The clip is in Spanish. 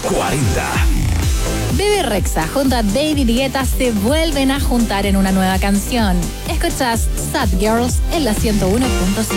40. Bebe Rexha junto a David Guetta se vuelven a juntar en una nueva canción. Escuchas Sad Girls en la 101.7.